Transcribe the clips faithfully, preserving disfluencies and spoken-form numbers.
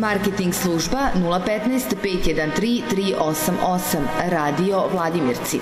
Marketing služba nula petnaest pet jedan tri tri osam osam. Radio Vladimirci.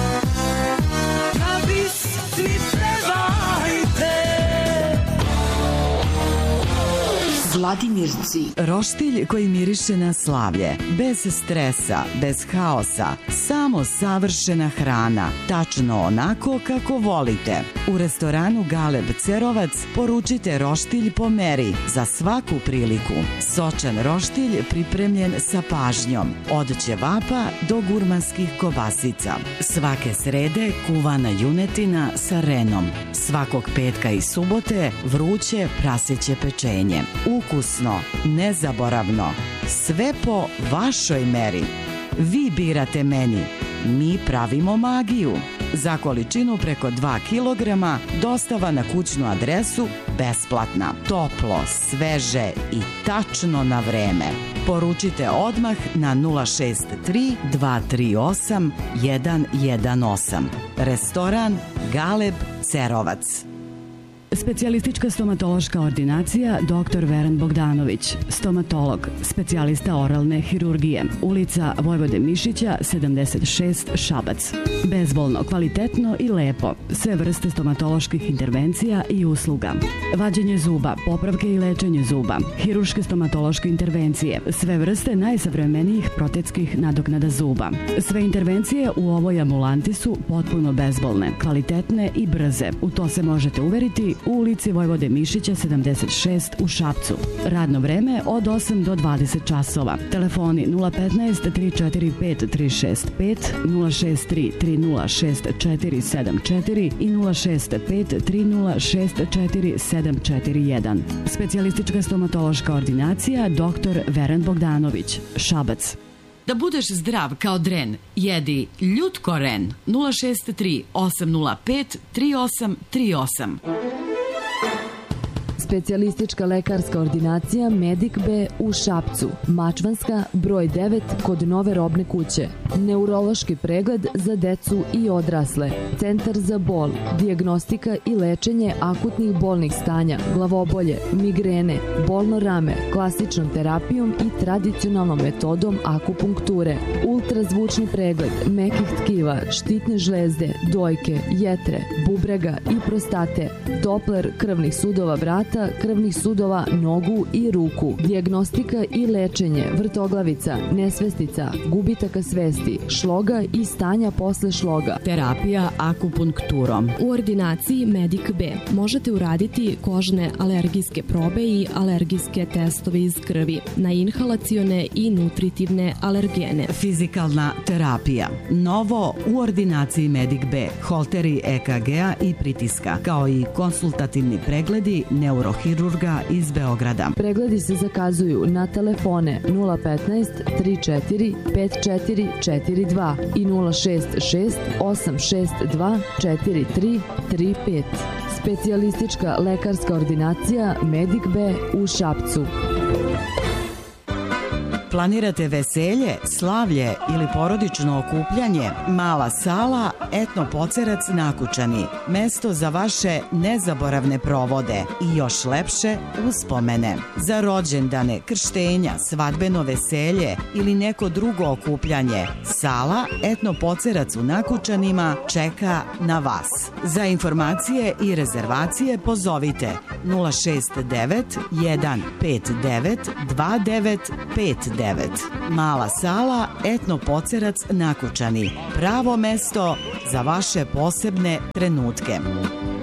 Vladimirci. Roštilj koji miriše na slavlje, bez stresa, bez haosa, samo savršena hrana, tačno onako kako volite. U restoranu Galeb Cerovac poručite roštilj po meri za svaku priliku. Sočan roštilj pripremljen sa pažnjom, od ćevapa do gurmanskih kobasica. Svake srede kuvana junetina sa renom. Svakog petka i subote vruće praseće pečenje. Ukusno, nezaboravno, sve po vašoj meri. Vi birate meni, mi pravimo magiju. Za količinu preko dva kilograma dostava na kućnu adresu besplatna. Toplo, sveže i tačno na vreme. Poručite odmah na nula šest tri dva tri osam jedan jedan osam. Restoran Galeb Cerovac. Specijalistička stomatološka ordinacija doktor Veran Bogdanović, stomatolog, specijalista oralne hirurgije, ulica Vojvode Mišića sedamdeset šest, Šabac. Bezbolno, kvalitetno i lepo, sve vrste stomatoloških intervencija i usluga. Vađenje zuba, popravke i lečenje zuba, hirurške stomatološke intervencije, sve vrste najsavremenijih protetskih nadoknada zuba. Sve intervencije u ovoj ambulanti su potpuno bezbolne, kvalitetne i brze. U to se možete uveriti u ulici Vojvode Mišića sedamdeset šest u Šapcu. Radno vreme od osam do dvadeset časova. Telefoni nula petnaest tri četiri pet tri šest pet, nula šest tri tri nula šest četiri sedam četiri i nula šest pet tri nula šest četiri sedam četiri jedan. Specijalistička stomatološka ordinacija doktor Veran Bogdanović, Šabac. Da budeš zdrav kao dren, jedi Ljutkoren. Nula šest tri osam nula pet tri osam tri osam. Specijalistička lekarska ordinacija Medic B u Šapcu, Mačvanska, broj devet, kod Nove robne kuće. Neurološki pregled za decu i odrasle. Centar za bol, dijagnostika i lečenje akutnih bolnih stanja, glavobolje, migrene, bolno rame, klasičnom terapijom i tradicionalnom metodom akupunkture. Ultrazvučni pregled mekih tkiva, štitne žlezde, dojke, jetre, bubrega i prostate. Doppler krvnih sudova vrata, krvnih sudova nogu i ruku. Dijagnostika i lečenje vrtoglavica, nesvestica, gubitaka svesti, šloga i stanja posle šloga. Terapija akupunkturom. U ordinaciji Medic B možete uraditi kožne alergijske probe i alergijske testove iz krvi na inhalacione i nutritivne alergene. Fizikalna terapija. Novo u ordinaciji Medic B. Holteri E K G-a i pritiska, kao i konsultativni pregledi neurohirurga iz Beograda. Pregledi se zakazuju na telefone nula petnaest tri četiri pet četiri četiri dva i nula šest šest osam šest dva četiri tri tri pet. Specijalistička lekarska ordinacija Medic B u Šapcu. Planirate veselje, slavlje ili porodično okupljanje? Mala sala Etno Pocerac Nakučani. Mesto za vaše nezaboravne provode i još lepše uspomene. Za rođendane, krštenja, svadbeno veselje ili neko drugo okupljanje, sala Etno Pocerac u Nakučanima čeka na vas. Za informacije i rezervacije pozovite nula šest devet jedan pet devet dva devet pet devet. Mala sala Etno Pocerac Nakučani. Pravo mesto za vaše posebne trenutke.